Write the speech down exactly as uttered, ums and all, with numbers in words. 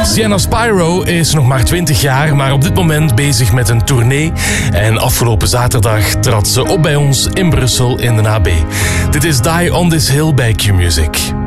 Sienna Spyro is nog maar twintig jaar, maar op dit moment bezig met een tournee. En afgelopen zaterdag trad ze op bij ons in Brussel in de H B. Dit is Die on This Hill bij Q-Music.